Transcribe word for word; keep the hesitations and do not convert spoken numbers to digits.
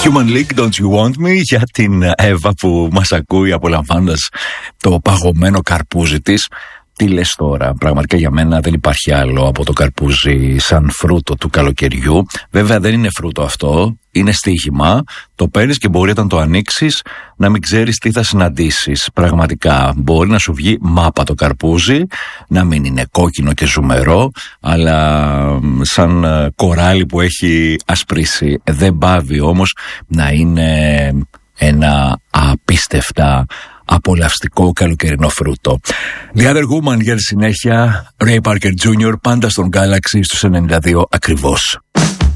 Human League, Don't You Want Me, για την Εύα που μας ακούει απολαμβάνοντας το παγωμένο καρπούζι της. Τι λες τώρα, πραγματικά για μένα δεν υπάρχει άλλο από το καρπούζι σαν φρούτο του καλοκαιριού. Βέβαια δεν είναι φρούτο αυτό, είναι στοίχημα. Το παίρνεις και μπορεί όταν το ανοίξεις να μην ξέρεις τι θα συναντήσεις. Πραγματικά μπορεί να σου βγει μάπα το καρπούζι, να μην είναι κόκκινο και ζουμερό, αλλά σαν κοράλι που έχει ασπρίσει. Δεν πάβει όμως να είναι ένα απίστευτα απολαυστικό καλοκαιρινό φρούτο. The Other Woman για τη συνέχεια, Ray Parker τζούνιορ, πάντα στον Galaxy στους ενενήντα δύο ακριβώς.